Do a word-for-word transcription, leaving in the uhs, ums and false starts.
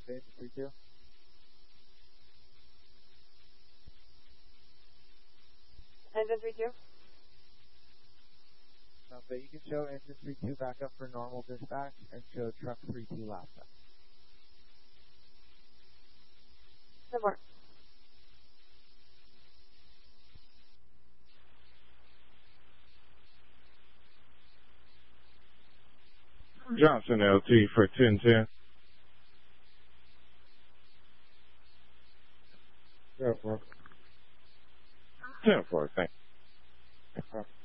Okay, three two. Engine three two. Okay, you can show engine three two back up for normal dispatch and show truck three two last up. No more. Johnson L T for ten ten. ten four, thanks.